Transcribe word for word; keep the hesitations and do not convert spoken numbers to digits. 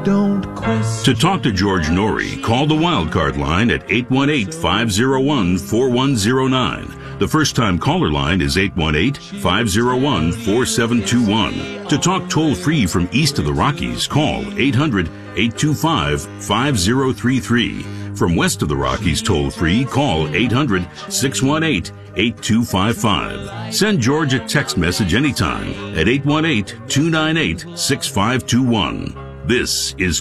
don't question. To talk to George Norrie, call the Wildcard line at eight one eight, five oh one, four one oh nine. The first-time caller line is eight one eight, five oh one, four seven two one. To talk toll-free from east of the Rockies, call eight hundred, eight two five, five oh three three. From west of the Rockies toll-free, call eight hundred, six one eight, eight two five five. Send George a text message anytime at eight one eight, two nine eight, six five two one. This is